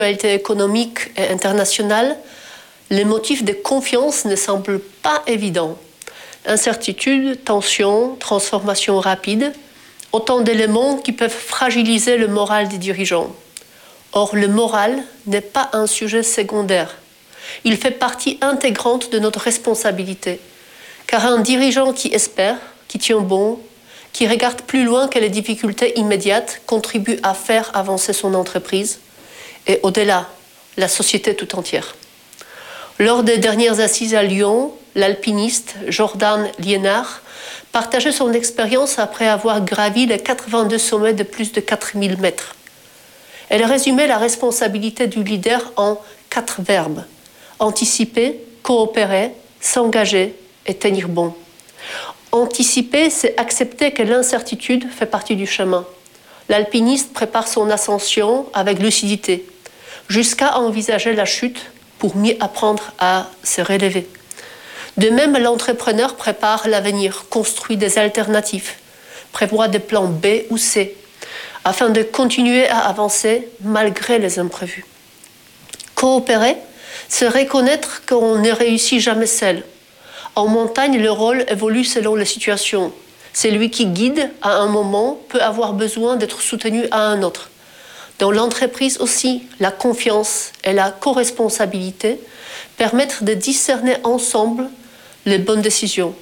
l'actualité économique et internationale, les motifs de confiance ne semblent pas évidents. Incertitude, tension, transformation rapide, autant d'éléments qui peuvent fragiliser le moral des dirigeants. Or, le moral n'est pas un sujet secondaire. Il fait partie intégrante de notre responsabilité. Car un dirigeant qui espère, qui tient bon, qui regarde plus loin que les difficultés immédiates, contribue à faire avancer son entreprise et au-delà, la société tout entière. Lors des dernières assises à Lyon, l'alpiniste Jordan Liénard partageait son expérience après avoir gravi les 82 sommets de plus de 4000 mètres. Elle résumait la responsabilité du leader en 4 verbes: anticiper, coopérer, s'engager et tenir bon. Anticiper, c'est accepter que l'incertitude fait partie du chemin. L'alpiniste prépare son ascension avec lucidité, jusqu'à envisager la chute pour mieux apprendre à se relever. De même, l'entrepreneur prépare l'avenir, construit des alternatives, prévoit des plans B ou C, afin de continuer à avancer malgré les imprévus. Coopérer, c'est reconnaître qu'on ne réussit jamais seul. En montagne, le rôle évolue selon les situations. Celui qui guide à un moment peut avoir besoin d'être soutenu à un autre. Dans l'entreprise aussi, la confiance et la co-responsabilité permettent de discerner ensemble les bonnes décisions.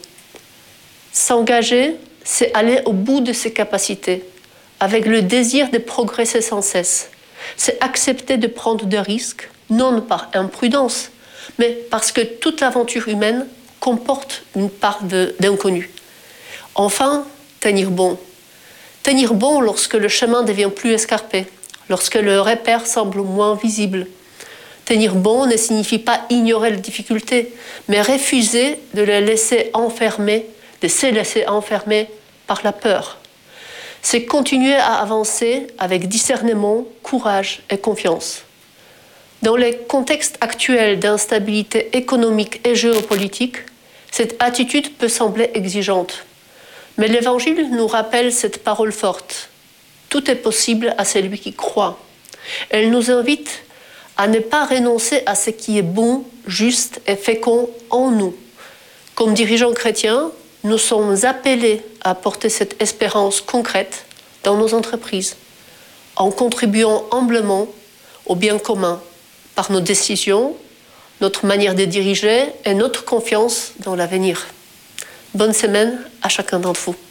S'engager, c'est aller au bout de ses capacités, avec le désir de progresser sans cesse. C'est accepter de prendre des risques, non par imprudence, mais parce que toute l'aventure humaine comporte une part d'inconnu. Enfin, tenir bon. Tenir bon lorsque le chemin devient plus escarpé, lorsque le repère semble moins visible. Tenir bon ne signifie pas ignorer les difficultés, mais refuser de les laisser enfermer, de se laisser enfermer par la peur. C'est continuer à avancer avec discernement, courage et confiance. Dans les contextes actuels d'instabilité économique et géopolitique, cette attitude peut sembler exigeante. Mais l'Évangile nous rappelle cette parole forte. Tout est possible à celui qui croit. Elle nous invite à ne pas renoncer à ce qui est bon, juste et fécond en nous. Comme dirigeants chrétiens, nous sommes appelés à porter cette espérance concrète dans nos entreprises, en contribuant humblement au bien commun par nos décisions, notre manière de diriger et notre confiance dans l'avenir. Bonne semaine à chacun d'entre vous.